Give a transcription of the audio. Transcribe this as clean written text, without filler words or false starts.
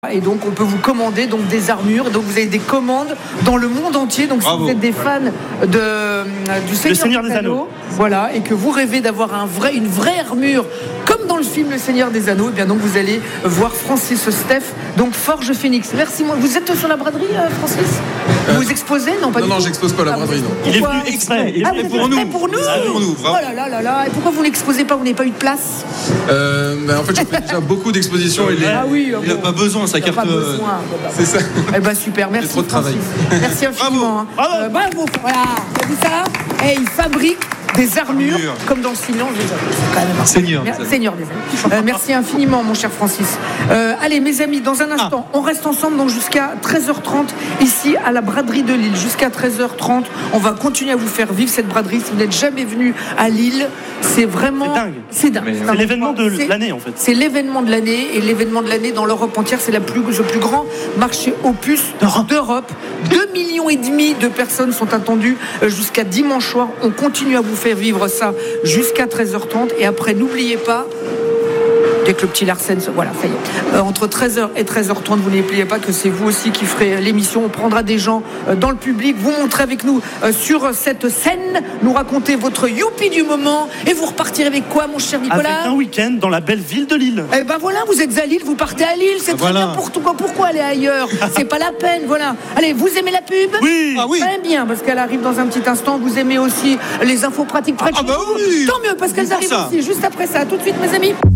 Et donc on peut vous commander donc des armures, donc vous avez des commandes dans le monde entier. Donc Bravo. si vous êtes des fans du Seigneur des Anneaux, voilà, et que vous rêvez d'avoir une vraie armure comme dans le film Le Seigneur des Anneaux, et bien donc vous allez voir Francis Steph, donc Forge Phoenix. Merci. Vous êtes sur la braderie, Francis? Vous exposez? Non, pas du tout. Non, j'expose pas la braderie, non. Il est venu exprès. Vous êtes pour nous. exprès pour nous. Pour nous, Oh là là là là. Et pourquoi vous l'exposez pas? Vous n'avez pas eu de place? En fait, je fais déjà beaucoup d'expositions. Ah oui. Il n'a pas besoin, sa carte. Pas besoin. C'est ça. Eh ben super, merci. trop de travail. Merci infiniment. Bravo. Voilà, t'as vu ça? Et il fabrique des armures comme dans le silence des anneaux. C'est quand même Seigneur des Anneaux. Merci infiniment, mon cher Francis. Allez, mes amis, dans un instant, on reste ensemble donc jusqu'à 13h30 ici à la braderie de Lille. Jusqu'à 13h30, on va continuer à vous faire vivre cette braderie. Si vous n'êtes jamais venu à Lille, c'est vraiment... C'est dingue. C'est l'événement de l'année, en fait. C'est l'événement de l'année, et l'événement de l'année dans l'Europe entière, c'est le plus grand marché opus d'Europe. 2,5 millions de personnes sont attendues jusqu'à dimanche soir. On continue à vous faire vivre ça jusqu'à 13h30, et après, n'oubliez pas, dès que le petit Larsen, voilà, ça y est. Entre 13h et 13h30, vous n'oubliez pas que c'est vous aussi qui ferez l'émission. On prendra des gens dans le public, vous montrez avec nous sur cette scène, nous raconter votre youpi du moment, et vous repartirez avec quoi, mon cher Nicolas? Avec un week-end dans la belle ville de Lille. Eh ben voilà, vous êtes à Lille, vous partez à Lille, c'est très bien. Pourquoi aller ailleurs? C'est pas la peine, voilà. Allez, vous aimez la pub? Oui. Très bien, parce qu'elle arrive dans un petit instant. Vous aimez aussi les infos pratiques près de chez vous? Oui. Tant mieux, parce qu'elles arrivent aussi juste après ça. À tout de suite, mes amis.